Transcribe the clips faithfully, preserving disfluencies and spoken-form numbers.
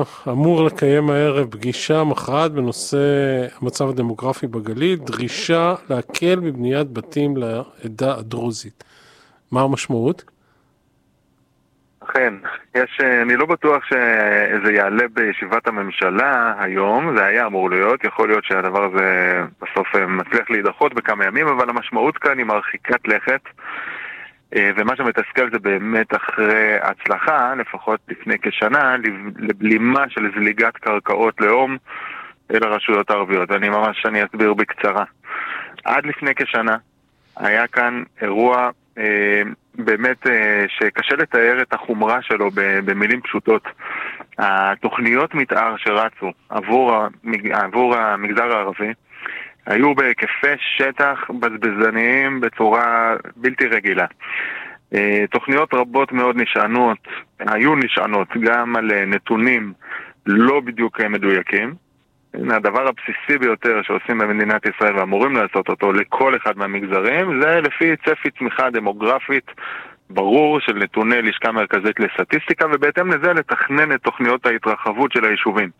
אמור לקיים הערב פגישה מכרעת בנושא המצב הדמוגרפי בגליל, דרישה להקל בבניית בתים לעדה הדרוזית. מה המשמעות? אכן, יש, אני לא בטוח שזה יעלה בישיבת הממשלה היום, זה היה אמור להיות, יכול להיות שהדבר הזה בסוף מצליח להידחות בכמה ימים, אבל המשמעות כאן היא מרחיקת לכת, ומה שמתסכל זה באמת אחרי הצלחה, לפחות לפני כשנה, לבלימה של זליגת קרקעות לאום אל הרשויות הערביות, ואני ממש אני אסביר בקצרה. עד לפני כשנה היה כאן אירוע אה, באמת אה, שקשה לתאר את החומרה שלו במילים פשוטות. התוכניות מתאר שרצו עבור, המג... עבור המגזר הערבי היו בהיקפי שטח בזבזניים בצורה בלתי רגילה. אה, תוכניות רבות מאוד נשענות, היו נשענות גם על נתונים לא בדיוק מדויקים. הדבר הבסיסי ביותר שעושים במדינת ישראל ואמורים לעשות אותו לכל אחד מהמגזרים זה לפי צפי צמיחה דמוגרפית ברור של נתוני לשכה מרכזית לסטטיסטיקה, ובהתאם לזה לתכנן את תוכניות ההתרחבות של היישובים.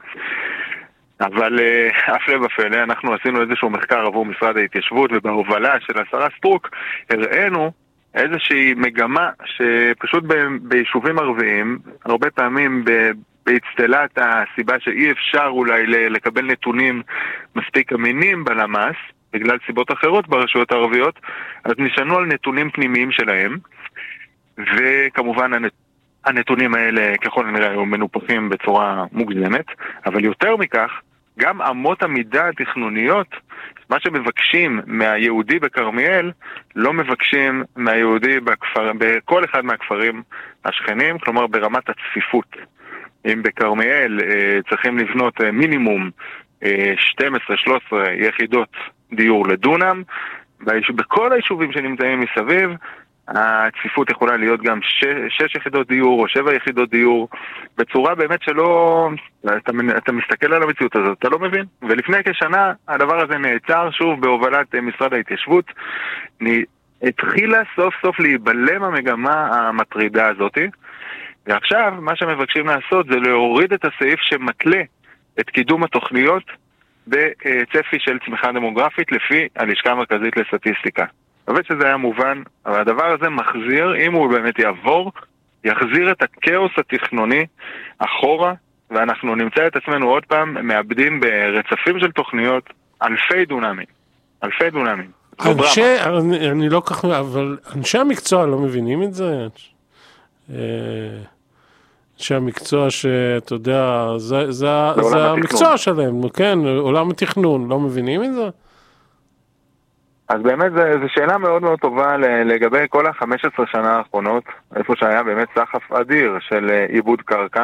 אבל הפלא ופלא, אנחנו עשינו איזשהו מחקר עבור משרד ההתיישבות, ובהובלה של השרה סטרוק הראינו איזושהי מגמה שפשוט ביישובים ערביים, הרבה פעמים ב... בהצטלת הסיבה שאי אפשר אולי לקבל נתונים מספיק אמינים בלמ"ס, בגלל סיבות אחרות ברשויות הערביות, אז נשענו על נתונים פנימיים שלהם, וכמובן הנתונים האלה ככל הנראה היו מנופחים בצורה מוגזמת, אבל יותר מכך, גם אמות המידה התכנוניות, מה שמבקשים מהיהודי בכרמיאל, לא מבקשים מהיהודי בכפר, בכל אחד מהכפרים השכנים, כלומר ברמת הצפיפות. אם בכרמיאל צריכים לבנות מינימום שתים עשרה שלוש עשרה יחידות דיור לדונם, בכל היישובים שנמצאים מסביב, הצפיפות יכולה להיות גם שש יחידות דיור או שבע יחידות דיור, בצורה באמת שלא, אתה, אתה מסתכל על המציאות הזאת, אתה לא מבין. ולפני כשנה הדבר הזה נעצר שוב בהובלת משרד ההתיישבות, התחילה סוף סוף להיבלם המגמה המטרידה הזאת, ועכשיו מה שמבקשים לעשות זה להוריד את הסעיף שמתלה את קידום התוכניות בצפי של צמיחה דמוגרפית לפי הלשכה המרכזית לסטטיסטיקה. אני חושב שזה היה מובן, אבל הדבר הזה מחזיר, אם הוא באמת יעבור, יחזיר את הכאוס התכנוני אחורה, ואנחנו נמצא את עצמנו עוד פעם מאבדים ברצפים של תוכניות אלפי דונמים. אלפי דונמים. אנשי, אני, אני לא כך, אבל אנשי המקצוע לא מבינים את זה? אנשי המקצוע שאתה יודע, זה, זה, זה המקצוע שלהם, כן, עולם התכנון, לא מבינים את זה? אז באמת זו שאלה מאוד מאוד טובה לגבי כל ה-חמש עשרה שנה האחרונות, איפה שהיה באמת סחף אדיר של עיבוד קרקע.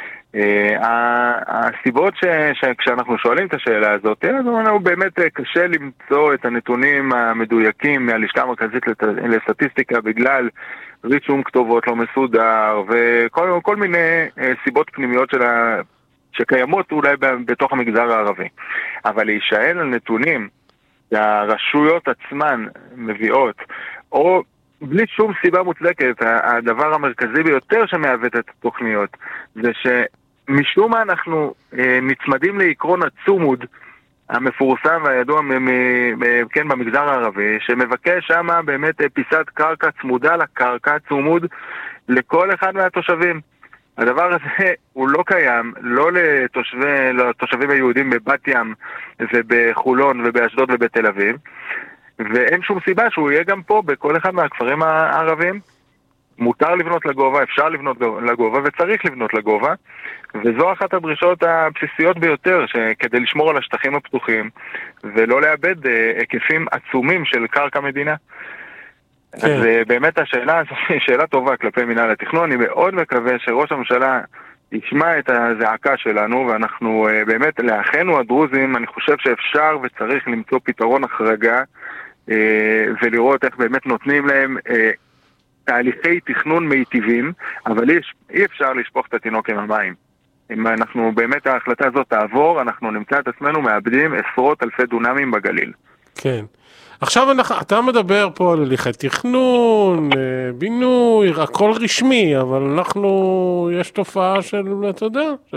הסיבות שכשאנחנו שואלים את השאלה הזאת, הוא באמת קשה למצוא את הנתונים המדויקים מהלשכה המרכזית לסטטיסטיקה בגלל רישום כתובות לא מסודר וכל כל מיני סיבות פנימיות של ה... שקיימות אולי בתוך המגזר הערבי. אבל להישאל על נתונים שהרשויות עצמן מביאות, או בלי שום סיבה מוצדקת, הדבר המרכזי ביותר שמעוות את התוכניות, זה שמשום מה אנחנו נצמדים לעקרון הצומוד, המפורסם והידוע כן, במגזר הערבי, שמבקש שם באמת פיסת קרקע צמודה לקרקע, צמוד לכל אחד מהתושבים. הדבר הזה הוא לא קיים, לא לתושבי, לתושבים היהודים בבת ים ובחולון ובאשדוד ובתל אביב, ואין שום סיבה שהוא יהיה גם פה בכל אחד מהכפרים הערבים. מותר לבנות לגובה, אפשר לבנות לגובה וצריך לבנות לגובה, וזו אחת הדרישות הבסיסיות ביותר כדי לשמור על השטחים הפתוחים ולא לאבד היקפים עצומים של קרקע מדינה. כן. אז באמת השאלה הזו היא שאלה טובה כלפי מינהל התכנון. אני מאוד מקווה שראש הממשלה ישמע את הזעקה שלנו, ואנחנו באמת לאחינו הדרוזים, אני חושב שאפשר וצריך למצוא פתרון החרגה ולראות איך באמת נותנים להם תהליכי תכנון מיטיבים, אבל אי, אי אפשר לשפוך את התינוק עם המים. אם אנחנו באמת ההחלטה הזאת תעבור, אנחנו נמצא את עצמנו מאבדים עשרות אלפי דונמים בגליל. כן. עכשיו אתה מדבר פה על הליכי תכנון, בינוי, הכל רשמי, אבל אנחנו, יש תופעה של, אתה יודע,